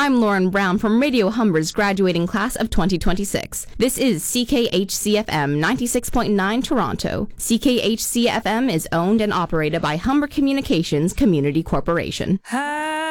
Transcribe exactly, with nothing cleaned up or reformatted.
I'm Lauren Brown from Radio Humber's graduating class of twenty twenty-six. This is C K H C F M ninety-six point nine Toronto. C K H C F M is owned and operated by Humber Communications Community Corporation. Hi.